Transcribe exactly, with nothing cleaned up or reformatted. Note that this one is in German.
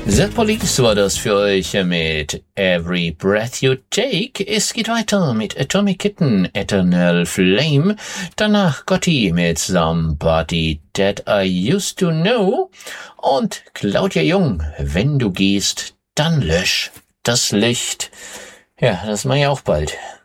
The Police war das für euch mit Every Breath You Take. Es geht weiter mit Atomic Kitten, Eternal Flame. Danach Gotti mit Somebody That I Used to Know. Und Claudia Jung, wenn du gehst, dann lösch das Licht. Ja, das mache ich auch bald.